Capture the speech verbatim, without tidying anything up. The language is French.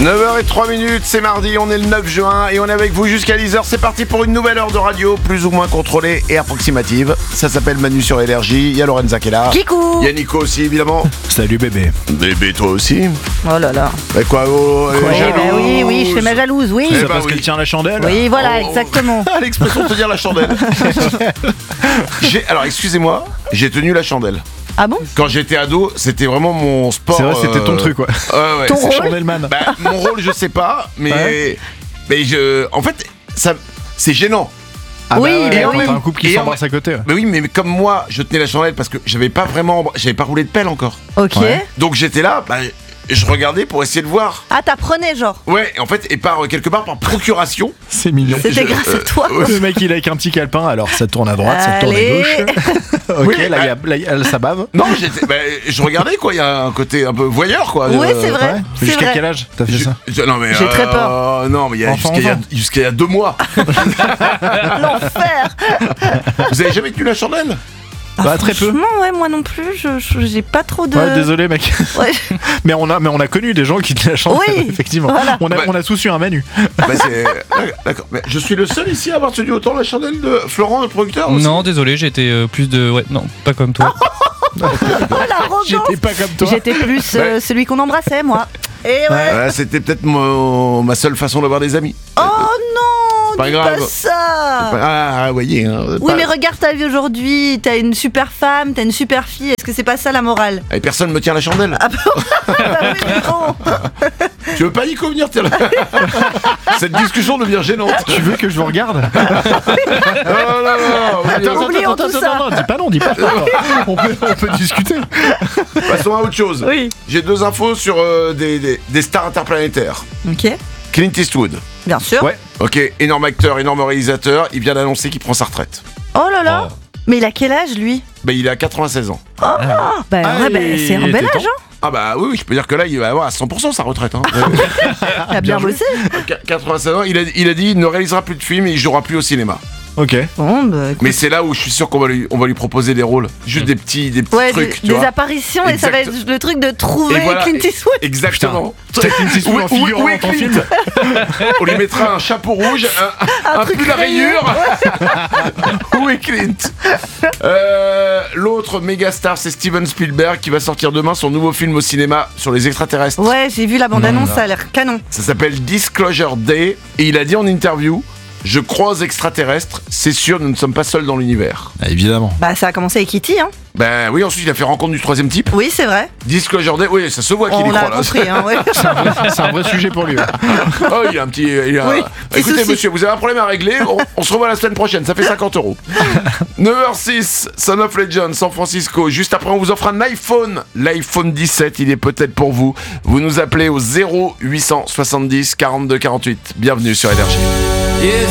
neuf heures zéro trois minutes, c'est mardi, on est le neuf juin et on est avec vous jusqu'à dix heures. C'est parti pour une nouvelle heure de radio, plus ou moins contrôlée et approximative. Ça s'appelle Manu sur Énergie, il y a Lorenza qui est là. Kikou. Il y a Nico aussi, évidemment. Salut bébé. Bébé, toi aussi. Oh là là. Mais quoi, oh, Oui, euh, jalouse. bah oui, oui, je fais ma jalouse, oui. Eh C'est bah parce oui. qu'elle tient la chandelle. Oui, voilà, Oh. exactement. Ah, l'expression te dire la chandelle. j'ai, alors, excusez-moi, j'ai tenu la chandelle. Ah bon? Quand j'étais ado, c'était vraiment mon sport. C'est vrai, c'était ton euh, truc, quoi. Ouais, ouais. Ton c'est- rôle Chandelman. Bah, mon rôle, je sais pas, mais. Ouais. Mais je. En fait, ça, c'est gênant. Ah Oui, bah ouais, bah quand oui. t'as un couple qui Et en- s'embrasse à côté. ouais. Mais oui, mais comme moi, je tenais la chandelle parce que j'avais pas vraiment. J'avais pas roulé de pelle encore. Ok. Ouais. Donc j'étais là, bah, je regardais pour essayer de voir. Ah, t'apprenais, genre. Ouais, en fait, et par quelque part, par procuration. C'est mignon. C'était Je- grâce euh, à toi. Le mec il est avec un petit calepin, alors ça tourne à droite, ça tourne à Allez. gauche. Ok, Oui, là, il y a, bah- là, il y a- ça bave. Non, j'étais, bah, je regardais quoi, il y a un côté un peu voyeur quoi. Ouais, Euh, c'est vrai. Ouais. C'est Jusqu'à vrai. quel âge t'as fait je- ça? je- non mais J'ai très euh, peur. Non mais il y a Enfant, jusqu'à il y a- enfant. jusqu'à il y a deux mois. L'enfer. Vous avez jamais tenu la chandelle? Bah, très peu. Franchement, ouais, moi non plus, je, je- j'ai pas trop de. Ouais, désolé mec. Ouais. Mais on a, mais on a connu des gens qui tenaient la chandelle, Oui, effectivement. voilà. On a, Bah- on a tous eu un Manu. Bah, c'est... D'accord. Mais je suis le seul ici à avoir tenu autant la chandelle de Florent, le producteur aussi. Non, désolé, j'étais euh, plus de. Ouais, non, pas comme toi. Oh, l'arrogance. J'étais pas comme toi. J'étais plus euh, Ouais. celui qu'on embrassait, moi. Et ouais. Ouais, c'était peut-être mon- ma seule façon d'avoir des amis. Oh non, pas dis grave. pas ça. Ah, ah, voyez. Hein, Oui, pas- mais regarde ta vie aujourd'hui. T'as une super femme, t'as une super fille. Est-ce que c'est pas ça la morale? Et personne me tient la chandelle. Ah bah oui, non. Tu veux pas Nico venir tiens, cette discussion devient gênante. Tu veux que je vous regarde? Oh là là, oui, Attends, euh, oublions attends, tout attends, ça. non, non, dis pas non, dis pas non. On peut, on peut discuter. Passons à autre chose. Oui. J'ai deux infos sur euh, des, des, des stars interplanétaires. Ok. Clint Eastwood. Bien sûr. Ouais. Ok, énorme acteur, énorme réalisateur. Il vient d'annoncer qu'il prend sa retraite. Oh là là. Oh. Mais il a quel âge lui? Bah, il a quatre-vingt-seize ans. Bah Ah, ouais, bah, il c'est un était bel âge, temps. hein. Ah bah oui, oui, je peux dire que là, il va avoir à cent pour cent sa retraite. Hein. Il a bien joué. bossé. Qu- quatre-vingt-seize ans, il a, il a dit il ne réalisera plus de films et il jouera plus au cinéma. Ok. Bon, bah. écoute. Mais c'est là où je suis sûr qu'on va lui, on va lui proposer des rôles. Juste des petits, des petits Ouais, trucs, des, tu des vois. apparitions et ça va Exact. être le truc de trouver Et voilà. Clint Eastwood. Exactement. T'as Clint Eastwood en Où- où- figurant où est dans ton Clint film. On lui mettra un chapeau rouge, un, un, truc pull à rayure. rayures. Où est Clint euh, L'autre méga star, c'est Steven Spielberg qui va sortir demain son nouveau film au cinéma sur les extraterrestres. Ouais, j'ai vu la bande-annonce, ça a l'air canon. Ça s'appelle Disclosure Day et il a dit en interview: je crois aux extraterrestres, c'est sûr, nous ne sommes pas seuls dans l'univers. Ah, évidemment. Bah, ça a commencé avec E T, hein. Ben oui, ensuite il a fait rencontre du troisième type. Oui, c'est vrai. Disclosure Day, oui, ça se voit qu'il y On l'a croit là. compris, hein, ouais. C'est un vrai sujet pour lui. ouais. Oh, il a un petit. Il a... Oui, petit Écoutez, souci. monsieur, vous avez un problème à régler, on, on se revoit la semaine prochaine, ça fait cinquante euros. neuf heures six, Son of Legend, San Francisco. Juste après, on vous offre un iPhone. L'iPhone dix-sept, il est peut-être pour vous. Vous nous appelez au zéro huit cent soixante-dix quarante-deux quarante-huit. Bienvenue sur Énergie. Yes,